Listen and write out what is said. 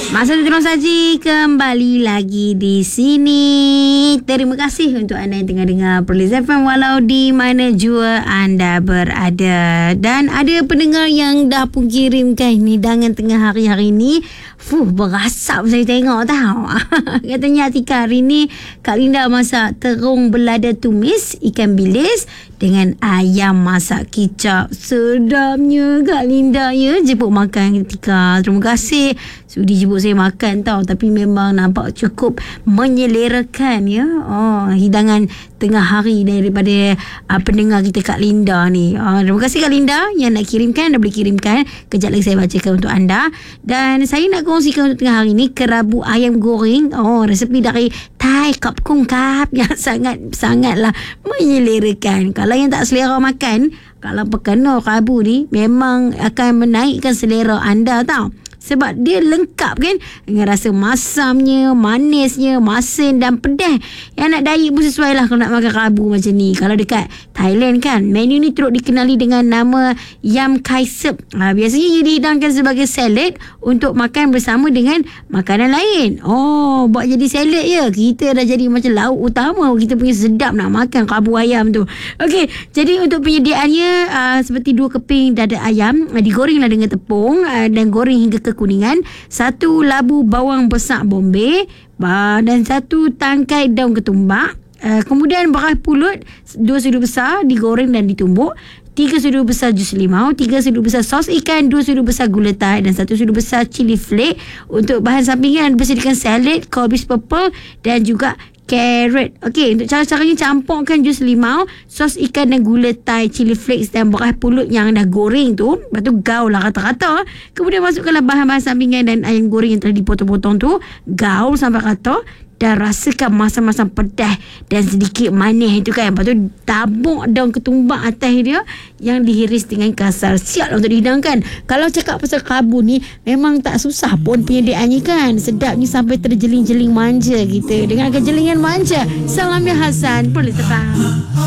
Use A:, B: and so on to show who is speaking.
A: Masa tu terus saji kembali lagi di sini. Terima kasih untuk anda yang tengah dengar Perlis FM walau di mana jua anda berada. Dan ada pendengar yang dah pun kirimkan hidangan tengah hari-hari ni. Berasap saya tengok tau. Katanya Atika hari ni Kak Linda masak terung belada tumis ikan bilis dengan ayam masak kicap. Sedapnya Kak Linda ya. Jemput makan Atika. Terima kasih sudi jemput saya makan tau. Tapi memang nampak cukup menyelerakan ya. Hidangan tengah hari daripada pendengar kita Kak Linda ni. Terima kasih Kak Linda yang nak kirimkan. Dah boleh kirimkan. Kejap lagi saya bacakan untuk anda. Dan saya nak kongsikan untuk tengah hari ni kerabu ayam goreng. Resepi dari Thai Kap Kung Kap yang sangatlah menyelerakan. Kalau yang tak selera makan, kalau perkena kerabu ni memang akan menaikkan selera anda tau. Sebab dia lengkap kan dengan rasa masamnya, manisnya, masin dan pedas. Yang nak diet pun sesuai lah kalau nak makan kerabu macam ni. Kalau dekat Thailand kan, menu ni turut dikenali dengan nama Yam Kai Sep. Biasanya ia dihidangkan sebagai salad untuk makan bersama dengan makanan lain. Buat jadi salad ya. Kita dah jadi macam lauk utama. Kita punya sedap nak makan kerabu ayam tu. Okey, jadi untuk penyediaannya seperti 2 keping dada ayam digorenglah dengan tepung dan goreng hingga kekuningan, 1 labu bawang besar Bombay dan 1 tangkai daun ketumbak. Kemudian beras pulut 2 sudu besar digoreng dan ditumbuk, 3 sudu besar jus limau, 3 sudu besar sos ikan, 2 sudu besar gula Thai dan 1 sudu besar cili flake. Untuk bahan sampingan bersediakan salad, kobis purple dan juga carrot. Okey, untuk cara-caranya campurkan jus limau, sos ikan dan gula Thai, cili flakes dan beras pulut yang dah goreng tu. Lepas tu gaul lah rata-rata. Kemudian masukkanlah bahan-bahan sampingan dan ayam goreng yang telah dipotong-potong tu. Gaul sampai rata dan rasakan masam-masam pedas dan sedikit manis itu kan. Lepas tu tabuk daun ketumbak atas dia yang dihiris dengan kasar. Siap untuk dihidangkan. Kalau cakap pasal kerabu ni memang tak susah pun penyediaannya kan. Sedapnya sampai terjeling-jeling manja kita. Dengan kejelingan manja. Salamnya Hasan, Perlis FM.